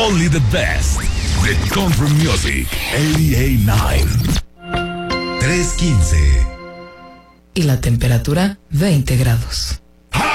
Only the best. The Country Music 88.9. 3:15. Y la temperatura 20 grados.